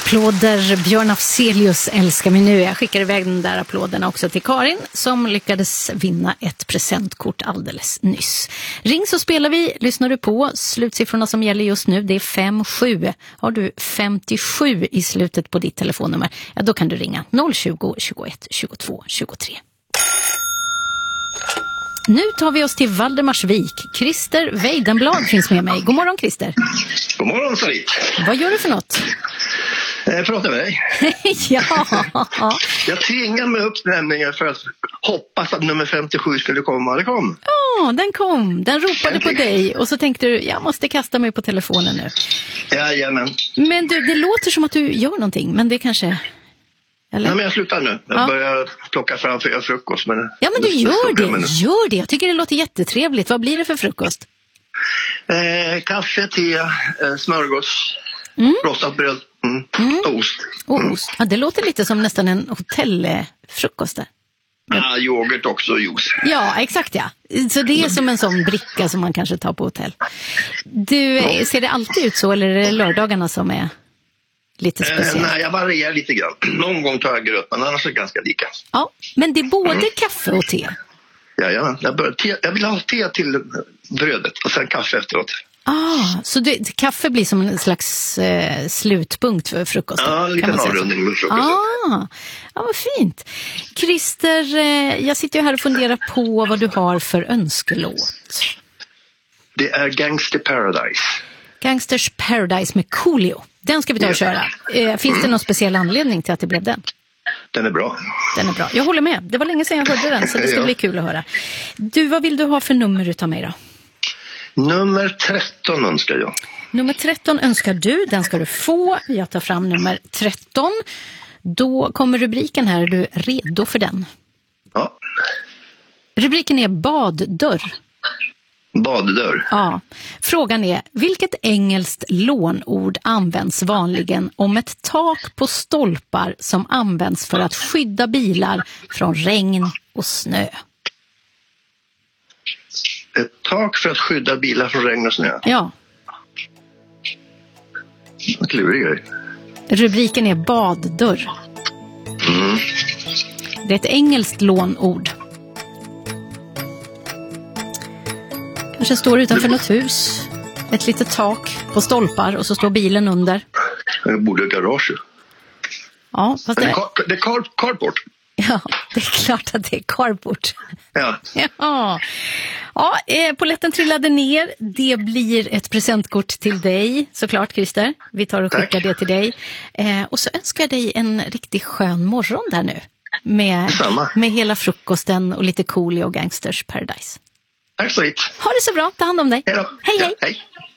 Applåder, Björn Afzelius älskar mig nu. Jag skickar iväg den där applåderna också till Karin som lyckades vinna ett presentkort alldeles nyss. Ring så spelar vi, lyssnar du på. Slutsiffrorna som gäller just nu, det är 57. Har du 57 i slutet på ditt telefonnummer, ja då kan du ringa 020 21 22 23. Nu tar vi oss till Valdemarsvik. Christer Weidenblad finns med mig. God morgon Christer. God morgon Sarit. Vad gör du för något? Prata med dig. Ja. Jag tvingar mig uppnämningar för att hoppas att nummer 57 skulle komma. Det kom. Ja, den kom. Den ropade på dig och så tänkte du, jag måste kasta mig på telefonen nu. Jajamän. Men du, det låter som att du gör någonting, men det kanske... Eller? Nej, men jag slutar nu. Jag börjar plocka fram för frukost. Men ja, men du gör det. Jag tycker det låter jättetrevligt. Vad blir det för frukost? Kaffe, te, smörgås, rostat bröd och ost. Ost. Ja, det låter lite som nästan en hotellfrukost där. Ja, yoghurt också och juice. Ja, exakt ja. Så det är som en sån bricka som man kanske tar på hotell. Du, ser det alltid ut så eller är det lördagarna som är lite speciellt? Nej, jag varierar lite grann. Någon gång tar jag gröt, men annars är det ganska lika. Ja, men det är både kaffe och te. Ja. Jag vill ha te till brödet och sen kaffe efteråt. Så kaffe blir som en slags slutpunkt för frukosten? Ja, lite avrundning med frukosten. Ja, vad fint. Christer, jag sitter ju här och funderar på vad du har för önskelåt. Det är Gangster Paradise. Gangsters Paradise med Coolio. Den ska vi ta och köra. Finns det någon speciell anledning till att det blev den? Den är bra. Den är bra. Jag håller med. Det var länge sedan jag hörde den så det ska bli kul att höra. Du, vad vill du ha för nummer utav mig då? Nummer 13 önskar jag. Nummer 13 önskar du. Den ska du få. Jag tar fram nummer 13. Då kommer rubriken här. Är du redo för den? Ja. Rubriken är baddörr. Baddörr? Ja. Frågan är, vilket engelskt lånord används vanligen om ett tak på stolpar som används för att skydda bilar från regn och snö? Ett tak för att skydda bilar från regn och snö? Ja. En klurig grej. Rubriken är baddörr. Det är ett engelskt lånord. Kanske står utanför något hus. Ett litet tak på stolpar och så står bilen under. Det borde garage. Ja, fast det är carport. Ja, det är klart att det är carport. Ja. Ja, polletten trillade ner. Det blir ett presentkort till dig, såklart Christer. Vi tar och skickar det till dig. Och så önskar jag dig en riktigt skön morgon där nu. Med hela frukosten och lite Coolio och Gangsters Paradise. Tack så mycket. Ha det så bra, ta hand om dig. Hej då. Hej. Hej.